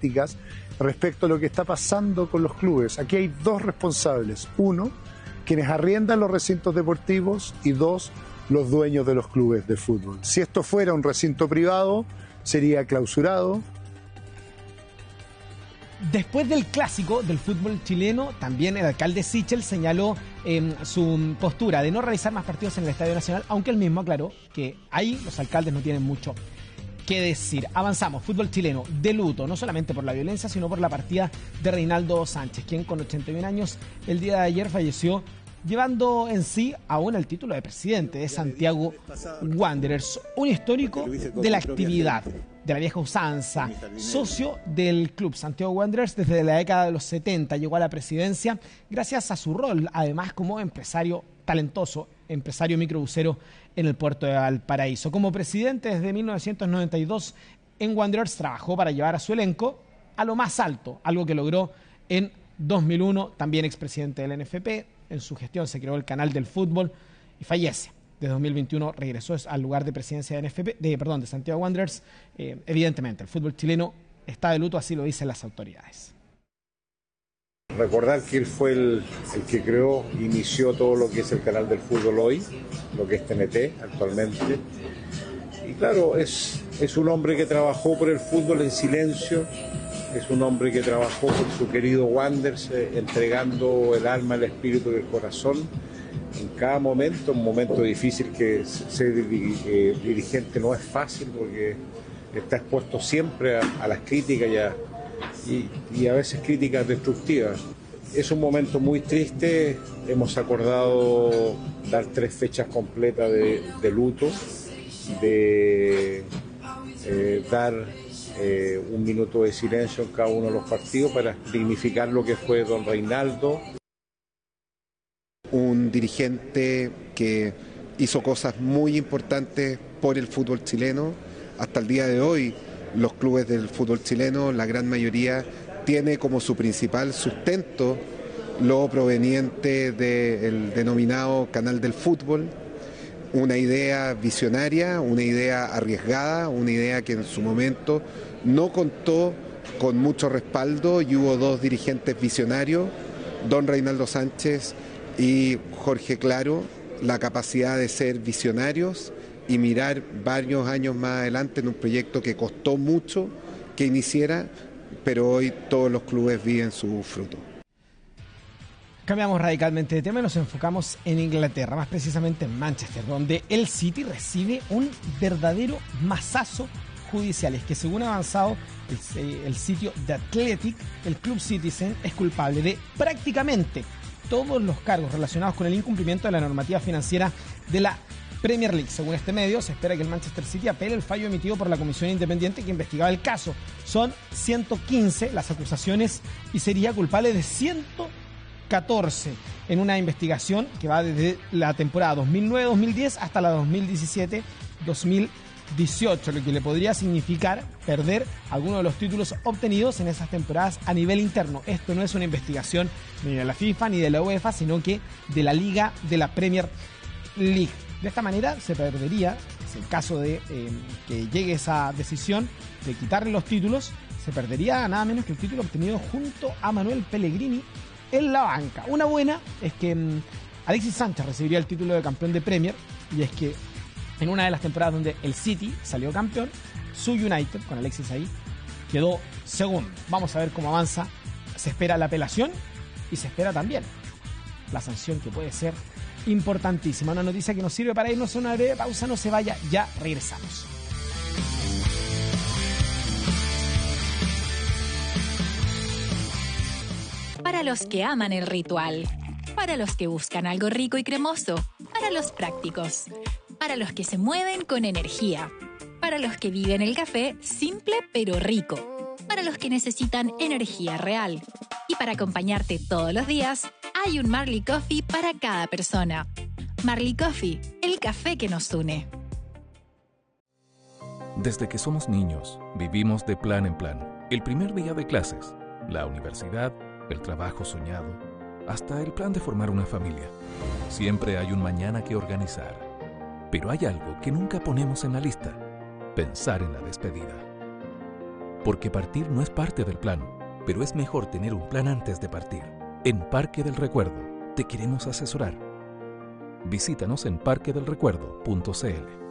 críticas respecto a lo que está pasando con los clubes. Aquí hay dos responsables. Uno, quienes arriendan los recintos deportivos, y dos, los dueños de los clubes de fútbol. Si esto fuera un recinto privado, sería clausurado. Después del clásico del fútbol chileno, también el alcalde Sichel señaló su postura de no realizar más partidos en el Estadio Nacional, aunque él mismo aclaró que ahí los alcaldes no tienen mucho que decir. Avanzamos, fútbol chileno de luto, no solamente por la violencia, sino por la partida de Reinaldo Sánchez, quien con 81 años el día de ayer falleció, llevando en sí aún el título de presidente de Santiago Wanderers, un histórico de la actividad, de la vieja usanza, socio del club Santiago Wanderers desde la década de los 70, llegó a la presidencia gracias a su rol, además como empresario talentoso, empresario microbusero en el puerto de Valparaíso. Como presidente desde 1992 en Wanderers trabajó para llevar a su elenco a lo más alto, algo que logró en 2001, también expresidente del NFP. En su gestión se creó el canal del fútbol y fallece. De 2021 regresó al lugar de presidencia de de Santiago Wanderers. Evidentemente, el fútbol chileno está de luto, así lo dicen las autoridades. Recordar que él fue el que creó, inició todo lo que es el canal del fútbol hoy, lo que es TNT actualmente. Y claro, es un hombre que trabajó por el fútbol en silencio, es un hombre que trabajó por su querido Wanderers, entregando el alma, el espíritu y el corazón en cada momento, un momento difícil que ser dirigente no es fácil porque está expuesto siempre a las críticas y a veces críticas destructivas. Es un momento muy triste, hemos acordado dar 3 fechas completas de luto, de dar un minuto de silencio en cada uno de los partidos para dignificar lo que fue don Reinaldo. Un dirigente que hizo cosas muy importantes por el fútbol chileno. Hasta el día de hoy, los clubes del fútbol chileno, la gran mayoría, tiene como su principal sustento lo proveniente del denominado canal del fútbol. Una idea visionaria, una idea arriesgada, una idea que en su momento no contó con mucho respaldo y hubo 2 dirigentes visionarios, don Reinaldo Sánchez y Jorge Claro, la capacidad de ser visionarios y mirar varios años más adelante en un proyecto que costó mucho que iniciara, pero hoy todos los clubes viven su fruto. Cambiamos radicalmente de tema y nos enfocamos en Inglaterra, más precisamente en Manchester, donde el City recibe un verdadero mazazo judicial. Es que según ha avanzado el sitio The Athletic, el club Citizen es culpable de prácticamente todos los cargos relacionados con el incumplimiento de la normativa financiera de la Premier League. Según este medio, se espera que el Manchester City apele el fallo emitido por la comisión independiente que investigaba el caso. Son 115 las acusaciones y sería culpable de 114 en una investigación que va desde la temporada 2009-2010 hasta la 2017-2018, lo que le podría significar perder algunos de los títulos obtenidos en esas temporadas a nivel interno. Esto no es una investigación ni de la FIFA ni de la UEFA, sino que de la Liga de la Premier League. De esta manera se perdería, en caso de que llegue esa decisión de quitarle los títulos, se perdería nada menos que el título obtenido junto a Manuel Pellegrini en la banca. Una buena es que Alexis Sánchez recibiría el título de campeón de Premier, y es que en una de las temporadas donde el City salió campeón, su United, con Alexis ahí, quedó segundo. Vamos a ver cómo avanza. Se espera la apelación y se espera también la sanción, que puede ser importantísima. Una noticia que nos sirve para irnos a una breve pausa. No se vaya, ya regresamos. Para los que aman el ritual, para los que buscan algo rico y cremoso, para los prácticos, para los que se mueven con energía, para los que viven el café simple pero rico, para los que necesitan energía real. Y para acompañarte todos los días, hay un Marley Coffee para cada persona. Marley Coffee, el café que nos une. Desde que somos niños, vivimos de plan en plan. El primer día de clases, la universidad, el trabajo soñado, hasta el plan de formar una familia. Siempre hay un mañana que organizar. Pero hay algo que nunca ponemos en la lista: pensar en la despedida. Porque partir no es parte del plan, pero es mejor tener un plan antes de partir. En Parque del Recuerdo te queremos asesorar. Visítanos en parquedelrecuerdo.cl.